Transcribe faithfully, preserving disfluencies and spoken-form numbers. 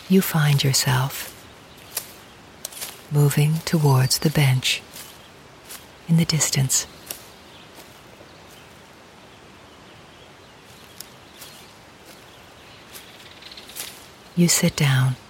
you find yourself moving towards the bench in the distance. You sit down